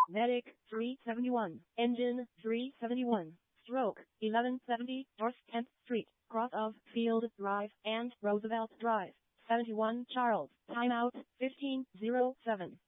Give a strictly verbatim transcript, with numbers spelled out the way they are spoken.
Medic, three seventy-one. Engine, three seventy-one. Stroke, eleven seventy, North tenth Street, cross of Field Drive and Roosevelt Drive. seventy-one Charles. Timeout, fifteen oh seven.